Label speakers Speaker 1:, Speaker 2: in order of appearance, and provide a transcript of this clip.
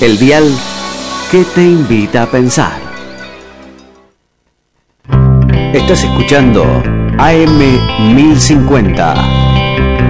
Speaker 1: El dial que te invita a pensar. Estás escuchando AM 1050.